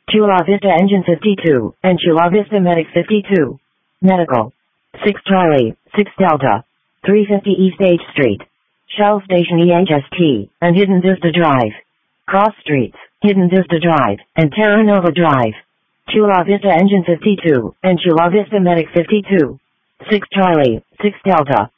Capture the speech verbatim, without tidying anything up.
Chula Vista Engine fifty-two, and Chula Vista Medic fifty-two. Medical. six Charlie, six Delta. three fifty East H Street. Shell Station E H S T, and Hidden Vista Drive. Cross Streets, Hidden Vista Drive, and Terra Nova Drive. Chula Vista Engine fifty-two, and Chula Vista Medic fifty-two. six Charlie, six Delta.